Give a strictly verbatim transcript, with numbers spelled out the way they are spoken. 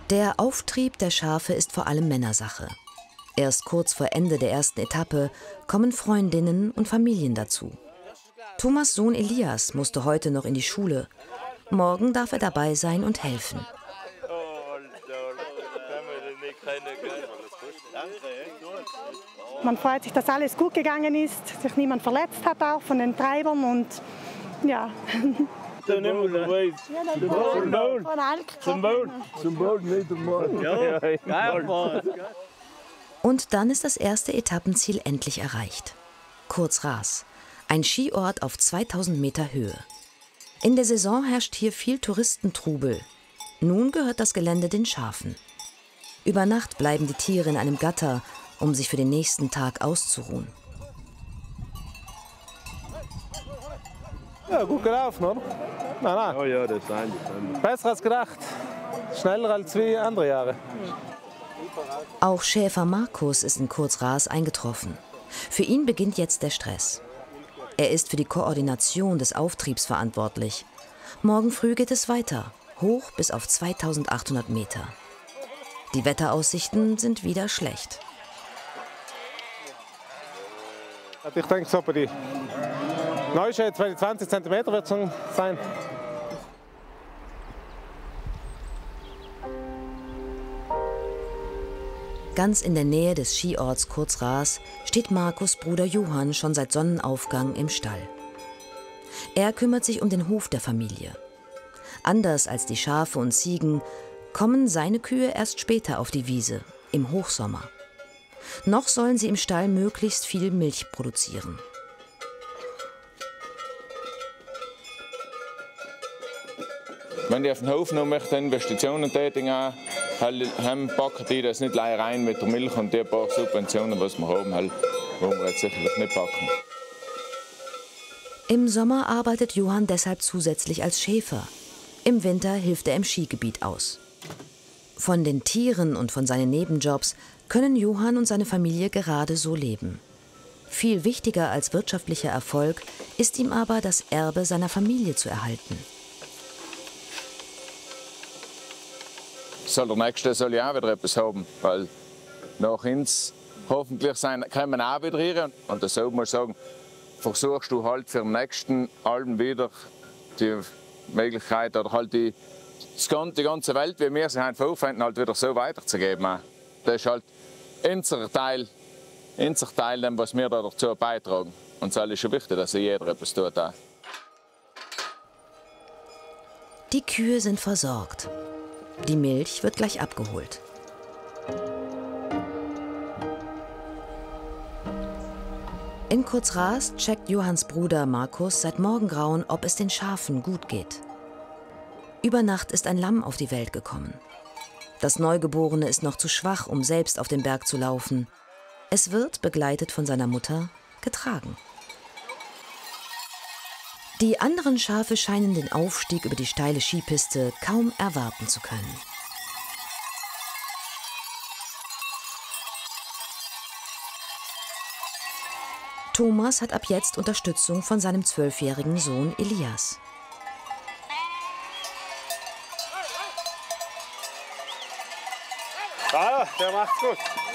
Der Auftrieb der Schafe ist vor allem Männersache. Erst kurz vor Ende der ersten Etappe kommen Freundinnen und Familien dazu. Thomas' Sohn Elias musste heute noch in die Schule. Morgen darf er dabei sein und helfen. Man freut sich, dass alles gut gegangen ist, sich niemand verletzt hat, auch von den Treibern. Und ja. Und dann ist das erste Etappenziel endlich erreicht. Kurzras, ein Skiort auf zweitausend Meter Höhe. In der Saison herrscht hier viel Touristentrubel. Nun gehört das Gelände den Schafen. Über Nacht bleiben die Tiere in einem Gatter, um sich für den nächsten Tag auszuruhen. Ja, gut gelaufen, oder? Nein, nein. Oh ja, das ist eigentlich. Besser als gedacht. Schneller als wie andere Jahre. Auch Schäfer Markus ist in Kurzras eingetroffen. Für ihn beginnt jetzt der Stress. Er ist für die Koordination des Auftriebs verantwortlich. Morgen früh geht es weiter, hoch bis auf zweitausendachthundert Meter. Die Wetteraussichten sind wieder schlecht. Ich denke, so bei die Neuschätze zwanzig Zentimeter wird es sein. Ganz in der Nähe des Skiorts Kurzras steht Markus' Bruder Johann schon seit Sonnenaufgang im Stall. Er kümmert sich um den Hof der Familie. Anders als die Schafe und Ziegen kommen seine Kühe erst später auf die Wiese, im Hochsommer. Noch sollen sie im Stall möglichst viel Milch produzieren. Wenn die auf den Hof noch möchten, Investitionen tätigen, haben, packen die das nicht leider rein mit der Milch und die paar Subventionen, was wir haben, halt, wo wir jetzt sicherlich nicht packen. Im Sommer arbeitet Johann deshalb zusätzlich als Schäfer. Im Winter hilft er im Skigebiet aus. Von den Tieren und von seinen Nebenjobs können Johann und seine Familie gerade so leben. Viel wichtiger als wirtschaftlicher Erfolg ist ihm aber, das Erbe seiner Familie zu erhalten. Soll der Nächste soll ja auch wieder etwas haben, weil nach uns hoffentlich sein, kommen auch wieder hier. Und das soll man sagen, versuchst du halt für den Nächsten allen wieder die Möglichkeit oder halt die, die ganze Welt, wie wir sie haben, vorfinden, halt wieder so weiterzugeben. Das ist halt unser Teil, unser Teil dem, was wir da dazu beitragen. Und es ist schon wichtig, dass jeder etwas tut. Die Kühe sind versorgt. Die Milch wird gleich abgeholt. In Kurzras checkt Johanns Bruder Markus seit Morgengrauen, ob es den Schafen gut geht. Über Nacht ist ein Lamm auf die Welt gekommen. Das Neugeborene ist noch zu schwach, um selbst auf den Berg zu laufen. Es wird, begleitet von seiner Mutter, getragen. Die anderen Schafe scheinen den Aufstieg über die steile Skipiste kaum erwarten zu können. Thomas hat ab jetzt Unterstützung von seinem zwölfjährigen Sohn Elias. Ja, der macht's gut.